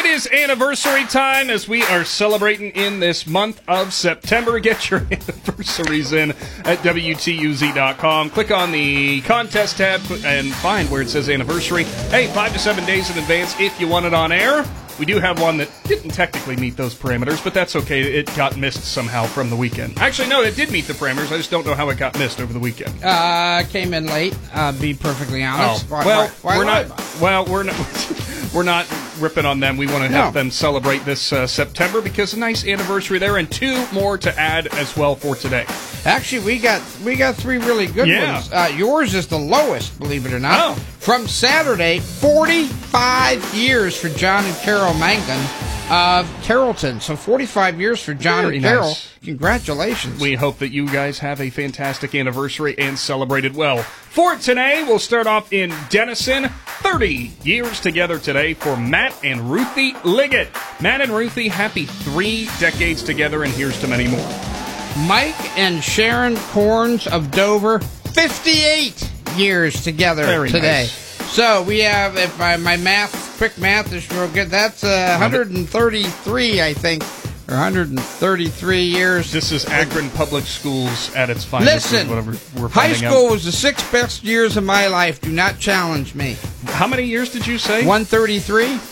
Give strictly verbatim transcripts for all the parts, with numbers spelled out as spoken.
is anniversary time as we are celebrating in this month of September. Get your anniversaries in at W T U Z dot com. Click on the contest tab and find where it says anniversary. Hey, five to seven days in advance if you want it on air. We do have one that didn't technically meet those parameters, but that's okay. It got missed somehow from the weekend. Actually, no, it did meet the parameters. I just don't know how it got missed over the weekend. Uh, came in late, uh, be perfectly honest. Oh. Why, well, why, why we're lie? not. Well, we're not. We're not ripping on them. We want to have No. them celebrate this uh, September because a nice anniversary there, and two more to add as well for today. Actually, we got we got three really good Yeah. ones. Uh, yours is the lowest, believe it or not. Oh. From Saturday, forty-five years for John and Carol Mangan of Carrollton. So forty-five years for John Very and Carol. nice. Congratulations. We hope that you guys have a fantastic anniversary and celebrate it well. For today, we'll start off in Denison. thirty years together today for Matt and Ruthie Liggett. Matt and Ruthie, happy three decades together, and here's to many more. Mike and Sharon Corns of Dover, fifty-eight years together Very today. nice. So we have, if my, my math, quick math is real good, that's uh, one hundred thirty-three, I think, or one hundred thirty-three years. This is Akron Public Schools at its finest. Listen, whatever we're high finding school out. was the six best years of my life. Do not challenge me. How many years did you say? one thirty-three?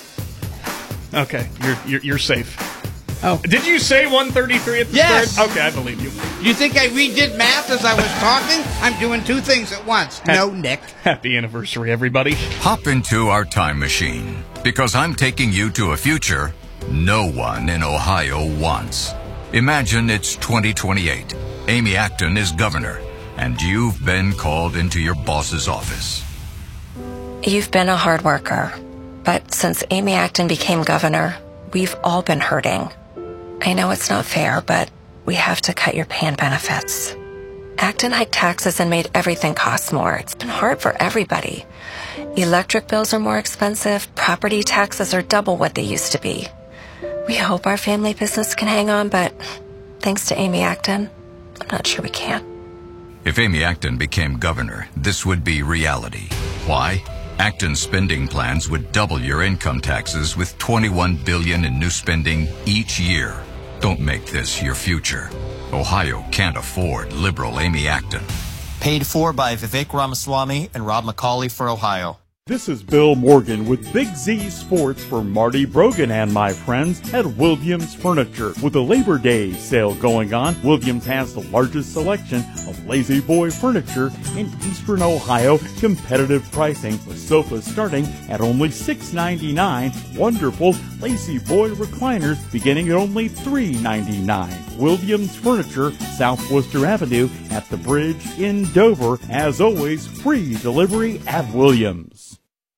Okay, you're you're, you're safe. Oh. Did you say one thirty-three at the Yes. start? Okay, I believe you. You think I redid math as I was talking? I'm doing two things at once. No, Nick. Happy anniversary, everybody. Hop into our time machine, because I'm taking you to a future no one in Ohio wants. Imagine it's twenty twenty-eight. Amy Acton is governor, and you've been called into your boss's office. You've been a hard worker, but since Amy Acton became governor, we've all been hurting. I know it's not fair, but we have to cut your pay and benefits. Acton hiked taxes and made everything cost more. It's been hard for everybody. Electric bills are more expensive. Property taxes are double what they used to be. We hope our family business can hang on, but thanks to Amy Acton, I'm not sure we can. If Amy Acton became governor, this would be reality. Why? Acton's spending plans would double your income taxes with twenty-one billion dollars in new spending each year. Don't make this your future. Ohio can't afford liberal Amy Acton. Paid for by Vivek Ramaswamy and Rob McCauley for Ohio. This is Bill Morgan with Big Z Sports for Marty Brogan and my friends at Williams Furniture. With the Labor Day sale going on, Williams has the largest selection of Lazy Boy furniture in Eastern Ohio. Competitive pricing with sofas starting at only six ninety-nine. Wonderful Lazy Boy recliners beginning at only three ninety-nine. Williams Furniture, South Worcester Avenue at the Bridge in Dover. As always, free delivery at Williams.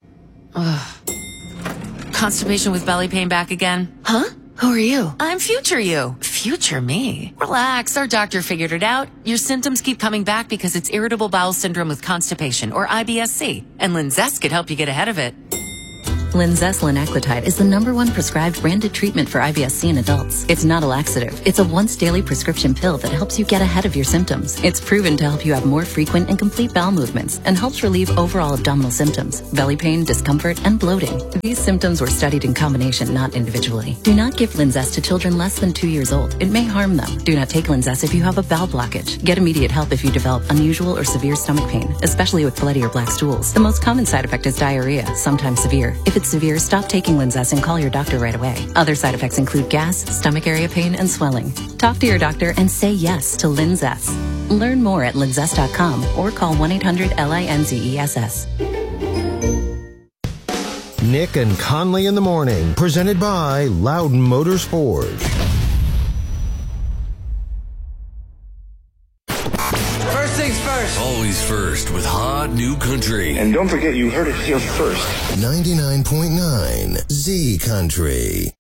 Ugh. Constipation with belly pain back again? Huh? Who are you? I'm future you. Future me. Relax, our doctor figured it out. Your symptoms keep coming back because it's irritable bowel syndrome with constipation, or I B S C, and Linzess could help you get ahead of it. Linzess linaclotide is the number one prescribed branded treatment for I B S C in adults. It's not a laxative. It's a once daily prescription pill that helps you get ahead of your symptoms. It's proven to help you have more frequent and complete bowel movements and helps relieve overall abdominal symptoms, belly pain, discomfort, and bloating. These symptoms were studied in combination, not individually. Do not give Linzess to children less than two years old. It may harm them. Do not take Linzess if you have a bowel blockage. Get immediate help if you develop unusual or severe stomach pain, especially with bloody or black stools. The most common side effect is diarrhea, sometimes severe. If it's severe, stop taking Linzess and call your doctor right away. Other side effects include gas, stomach area pain, and swelling. Talk to your doctor and say yes to Linzess. Learn more at linzess dot com or call one eight hundred L I N Z E S S. Nick and Conley in the Morning, presented by Loudon Motorsport. First things first. Always first with hot new country. And don't forget, you heard it here first. ninety-nine point nine Z Country.